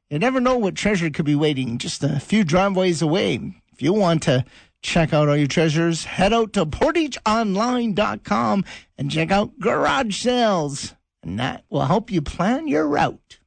You never know what treasure could be waiting just a few driveways away. If you want to check out all your treasures, head out to portageonline.com and check out garage sales. And that will help you plan your route.